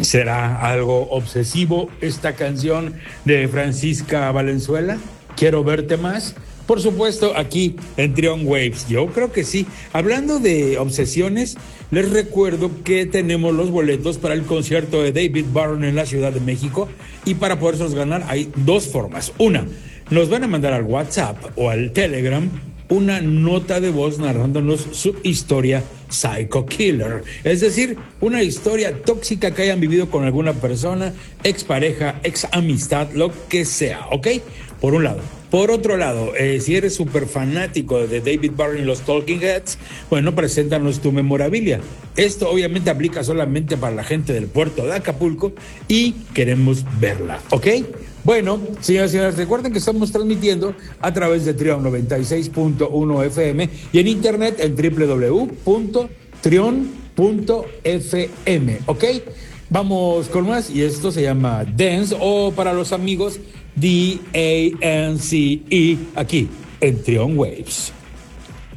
¿Será algo obsesivo esta canción de Francisca Valenzuela? Quiero verte más. Por supuesto, aquí en Trion Waves. Yo creo que sí. Hablando de obsesiones, les recuerdo que tenemos los boletos para el concierto de David Byrne en la Ciudad de México. Y para poderlos ganar hay dos formas. Una, nos van a mandar al WhatsApp o al Telegram una nota de voz narrándonos su historia Psycho Killer. Es decir, una historia tóxica que hayan vivido con alguna persona, expareja, ex amistad, lo que sea, ¿ok? Por un lado. Por otro lado, si eres súper fanático de David Byrne y los Talking Heads, bueno, preséntanos tu memorabilia. Esto obviamente aplica solamente para la gente del puerto de Acapulco y queremos verla, ¿ok? Bueno, señoras y señores, recuerden que estamos transmitiendo a través de Trion 96.1 FM y en internet en www.trion.fm, ¿ok? Vamos con más y esto se llama Dance o para los amigos D-A-N-C-E aquí en Trion Waves.